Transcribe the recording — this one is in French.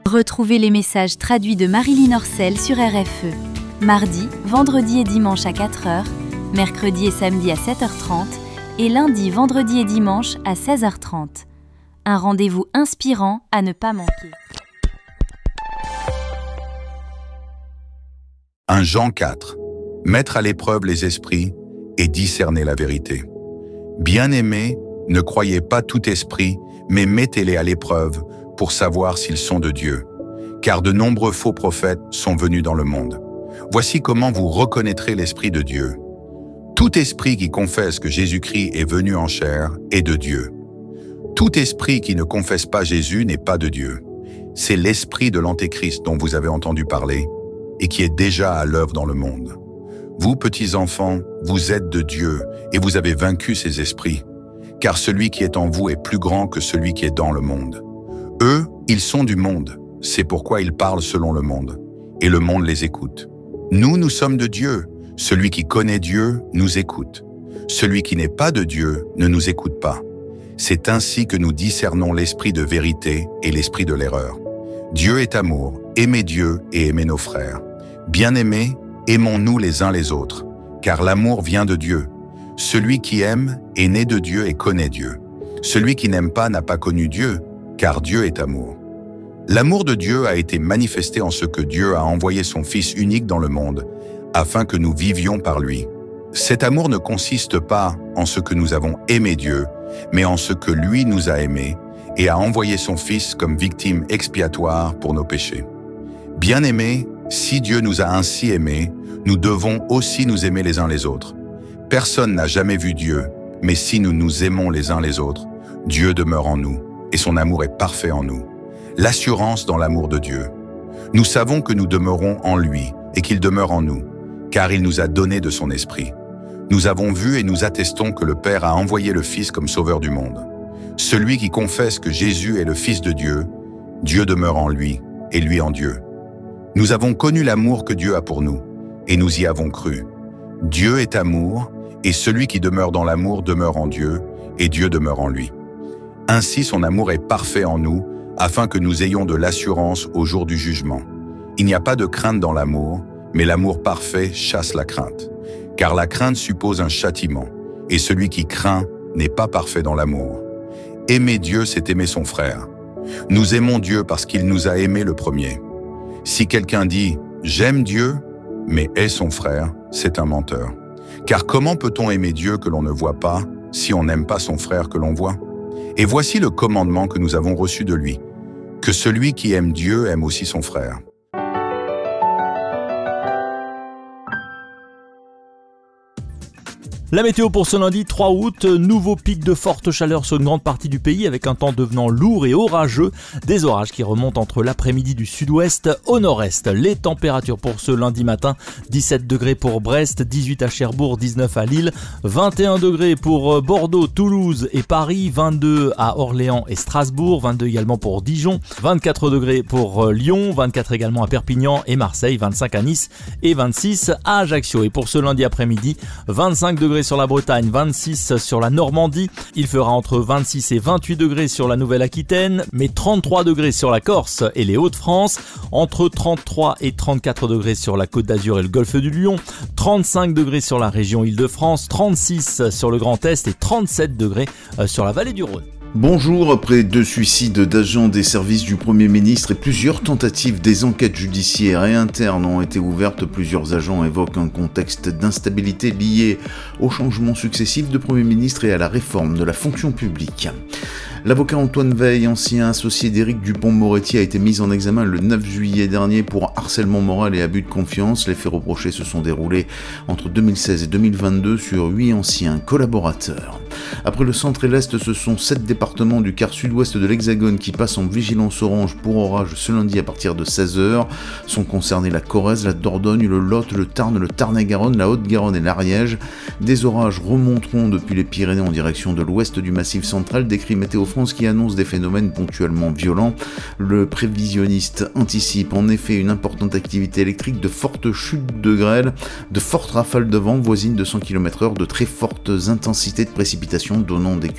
Retrouvez les messages traduits de Marilyn Orcel sur RFE. Mardi, vendredi et dimanche à 4h, mercredi et samedi à 7h30 et lundi, vendredi et dimanche à 16h30. Un rendez-vous inspirant à ne pas manquer. 1 Jean 4. Mettre à l'épreuve les esprits et discerner la vérité. Bien-aimés, ne croyez pas tout esprit, mais mettez-les à l'épreuve pour savoir s'ils sont de Dieu. Car de nombreux faux prophètes sont venus dans le monde. Voici comment vous reconnaîtrez l'Esprit de Dieu. Tout esprit qui confesse que Jésus-Christ est venu en chair est de Dieu. Tout esprit qui ne confesse pas Jésus n'est pas de Dieu. C'est l'esprit de l'Antéchrist dont vous avez entendu parler et qui est déjà à l'œuvre dans le monde. Vous, petits enfants, vous êtes de Dieu et vous avez vaincu ces esprits, car celui qui est en vous est plus grand que celui qui est dans le monde. Eux, ils sont du monde, c'est pourquoi ils parlent selon le monde, et le monde les écoute. Nous sommes de Dieu. Celui qui connaît Dieu nous écoute. Celui qui n'est pas de Dieu ne nous écoute pas. C'est ainsi que nous discernons l'esprit de vérité et l'esprit de l'erreur. Dieu est amour, aimez Dieu et aimez nos frères. Bien-aimés, aimons-nous les uns les autres, car l'amour vient de Dieu. Celui qui aime est né de Dieu et connaît Dieu. Celui qui n'aime pas n'a pas connu Dieu, car Dieu est amour. L'amour de Dieu a été manifesté en ce que Dieu a envoyé son Fils unique dans le monde, afin que nous vivions par lui. Cet amour ne consiste pas en ce que nous avons aimé Dieu, mais en ce que lui nous a aimés et a envoyé son Fils comme victime expiatoire pour nos péchés. Bien-aimés, si Dieu nous a ainsi aimés, nous devons aussi nous aimer les uns les autres. Personne n'a jamais vu Dieu, mais si nous nous aimons les uns les autres, Dieu demeure en nous et son amour est parfait en nous. L'assurance dans l'amour de Dieu. Nous savons que nous demeurons en lui et qu'il demeure en nous, car il nous a donné de son esprit. Nous avons vu et nous attestons que le Père a envoyé le Fils comme sauveur du monde. Celui qui confesse que Jésus est le Fils de Dieu, Dieu demeure en lui et lui en Dieu. Nous avons connu l'amour que Dieu a pour nous et nous y avons cru. Dieu est amour et celui qui demeure dans l'amour demeure en Dieu et Dieu demeure en lui. Ainsi son amour est parfait en nous afin que nous ayons de l'assurance au jour du jugement. Il n'y a pas de crainte dans l'amour, mais l'amour parfait chasse la crainte. Car la crainte suppose un châtiment, et celui qui craint n'est pas parfait dans l'amour. Aimer Dieu, c'est aimer son frère. Nous aimons Dieu parce qu'il nous a aimés le premier. Si quelqu'un dit « j'aime Dieu », mais hait son frère, c'est un menteur. Car comment peut-on aimer Dieu que l'on ne voit pas si on n'aime pas son frère que l'on voit ? Et voici le commandement que nous avons reçu de lui, que celui qui aime Dieu aime aussi son frère. La météo pour ce lundi 3 août, nouveau pic de forte chaleur sur une grande partie du pays avec un temps devenant lourd et orageux. Des orages qui remontent entre l'après-midi du sud-ouest au nord-est. Les températures pour ce lundi matin, 17 degrés pour Brest, 18 à Cherbourg, 19 à Lille, 21 degrés pour Bordeaux, Toulouse et Paris, 22 à Orléans et Strasbourg, 22 également pour Dijon, 24 degrés pour Lyon, 24 également à Perpignan et Marseille, 25 à Nice et 26 à Ajaccio. Et pour ce lundi après-midi, 25 degrés sur la Bretagne, 26 sur la Normandie. Il fera entre 26 et 28 degrés sur la Nouvelle-Aquitaine, mais 33 degrés sur la Corse et les Hauts-de-France, entre 33 et 34 degrés sur la Côte d'Azur et le Golfe du Lion, 35 degrés sur la région Île-de-France, 36 sur le Grand Est et 37 degrés sur la vallée du Rhône. Bonjour, après 2 suicides d'agents des services du Premier ministre et plusieurs tentatives, des enquêtes judiciaires et internes ont été ouvertes. Plusieurs agents évoquent un contexte d'instabilité lié aux changements successifs de Premier ministre et à la réforme de la fonction publique. L'avocat Antoine Veil, ancien associé d'Éric Dupond-Moretti, a été mis en examen le 9 juillet dernier pour harcèlement moral et abus de confiance. Les faits reprochés se sont déroulés entre 2016 et 2022 sur 8 anciens collaborateurs. Après le centre et l'Est, ce sont 7 départements du quart sud-ouest de l'Hexagone qui passent en vigilance orange pour orage ce lundi à partir de 16h. Sont concernés la Corrèze, la Dordogne, le Lot, le Tarn, le Tarn-et-Garonne, la Haute-Garonne et l'Ariège. Des orages remonteront depuis les Pyrénées en direction de l'ouest du Massif central, décrit Météo France qui annonce des phénomènes ponctuellement violents. Le prévisionniste anticipe en effet une importante activité électrique, de fortes chutes de grêle, de fortes rafales de vent voisines de 100 km/h, de très fortes intensités de précipitations donnant des